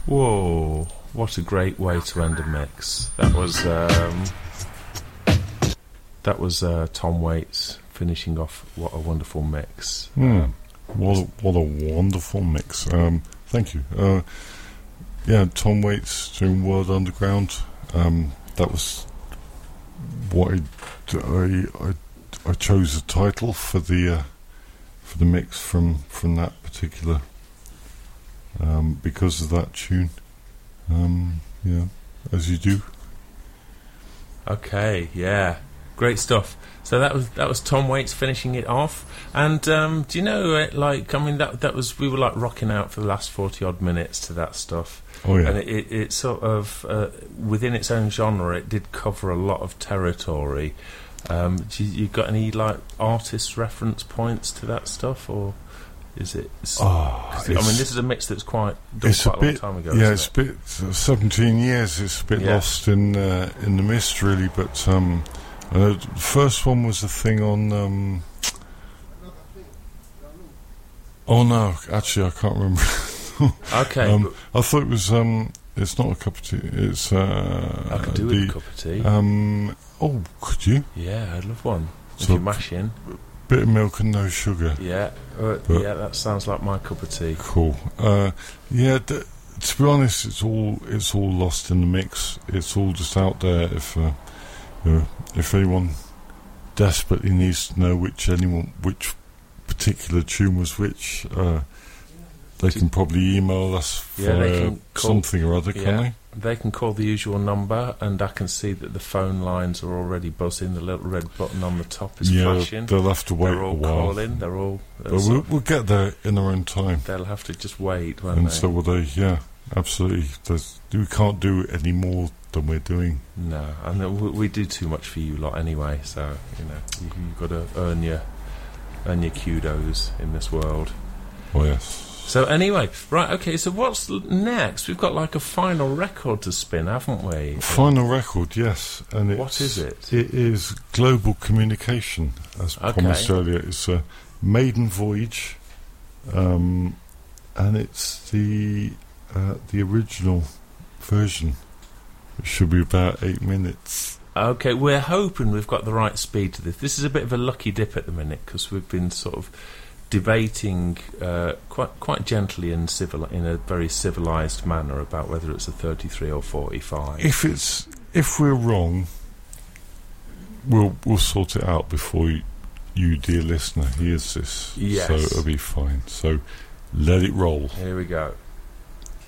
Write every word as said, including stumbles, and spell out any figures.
Whoa, what a great way to end a mix. That was um, that was uh, Tom Waits finishing off What a Wonderful Mix. Mm. Um, what, a, what a wonderful mix. Um, thank you. Uh, yeah, Tom Waits doing World Underground. Um, that was what I, I, I, I chose the title for the uh, for the mix from, from that particular um, because of that tune. Um, yeah, as you do. Okay, yeah, great stuff. So that was that was Tom Waits finishing it off. And um, do you know, uh, like, I mean, that that was we were like rocking out for the last forty odd minutes to that stuff. Oh yeah, and it, it, it sort of uh, within its own genre, it did cover a lot of territory. Um, do you, you got any like artist reference points to that stuff, or is it? Oh, I mean, this is a mix that's quite done it's quite a, a, bit, long time ago. Yeah, isn't it's it? a bit. Uh, Seventeen years. It's a bit Yeah. lost in uh, in the mist, really. But um, uh, the first one was a thing on. Um, oh no, actually, I can't remember. Okay, um, I thought it was. Um, it's not a cup of tea. It's. Uh, I could do the, with a cup of tea. Um, oh, could you? Yeah, I'd love one. If So- you mash in. Bit of milk and no sugar. Yeah, uh, But- yeah, that sounds like my cup of tea. Cool. Uh, yeah. D- to be honest, it's all it's all lost in the mix. It's all just out there. If uh, you know, if anyone desperately needs to know which anyone which particular tune was which, uh, they can probably email us for Yeah, they uh, can call- something or other, yeah. can they? They can call the usual number, and I can see that the phone lines are already buzzing. The little red button on the top is Yeah, flashing. they'll have to wait They're a all while. calling. They're all. But uh, we'll, we'll get there in our own time. they'll have to just wait, won't And they? so will they, yeah, absolutely. There's, we can't do any more than we're doing. No, and then we, we do too much for you lot anyway. So you know, you, you've got to earn your earn your kudos in this world. Oh, yes. So anyway, right, okay. So what's l- next? We've got like a final record to spin, haven't we? Final record, yes. And it's, What is it? It is Global Communication, as Okay. promised earlier. It's a maiden voyage, um, and it's the uh, the original version. It should be about eight minutes. Okay, we're hoping we've got the right speed to this. This is a bit of a lucky dip at the minute because we've been sort of debating uh, quite quite gently and civil in a very civilised manner about whether it's a thirty-three or forty-five. If it's if we're wrong, we'll we'll sort it out before you, you dear listener, hears this. Yes. So it'll be fine. So let it roll. Here we go.